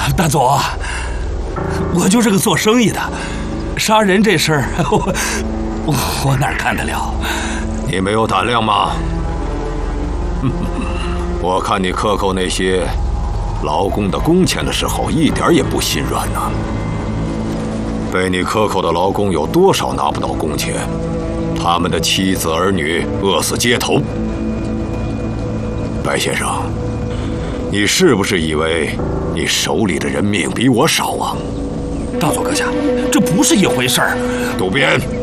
大佐，我就是个做生意的，杀人这事儿，我哪干得了？ 你没有胆量吗？我看你克扣那些劳工的工钱的时候，一点也不心软呐。被你克扣的劳工有多少拿不到工钱？他们的妻子儿女饿死街头。白先生，你是不是以为你手里的人命比我少啊？ 大佐阁下，这不是一回事儿。 渡边。